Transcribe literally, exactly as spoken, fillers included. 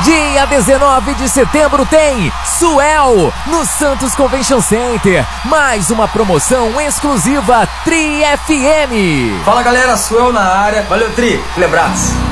Dia dezenove de setembro tem Suel no Santos Convention Center. Mais uma promoção exclusiva Tri F M. Fala galera, Suel na área. Valeu, Tri. Aquele abraço.